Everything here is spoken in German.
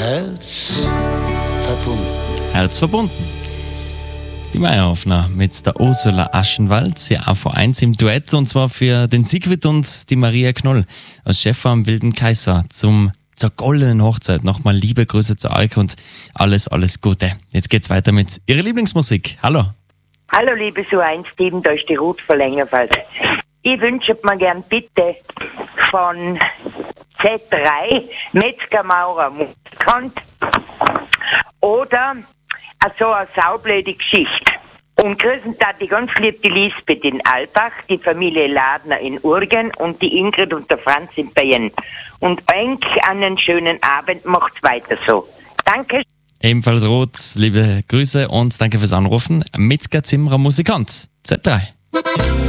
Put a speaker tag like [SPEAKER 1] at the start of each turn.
[SPEAKER 1] Herzverbunden. Die Meierhoffner mit der Ursula Aschenwald, ja auch vor eins im Duett, und zwar für den Siegfried und die Maria Knoll als Chef am Wilden Kaiser zur goldenen Hochzeit. Nochmal liebe Grüße zu Alke und alles Gute. Jetzt geht's weiter mit ihrer Lieblingsmusik. Hallo.
[SPEAKER 2] Hallo liebe So1-Team, da ist die Ruth von Längerfeld. Ich wünsche mir gern bitte von Z3 Metzger Maurer Musikant oder so eine saublöde Geschichte. Und grüßen da die ganz lieb die Lisbeth in Albach, die Familie Ladner in Urgen und die Ingrid und der Franz in Bayern. Und eigentlich einen schönen Abend, macht's weiter so. Danke.
[SPEAKER 1] Ebenfalls Rot, liebe Grüße und danke fürs Anrufen. Metzger Zimmerer Musikant, Z3.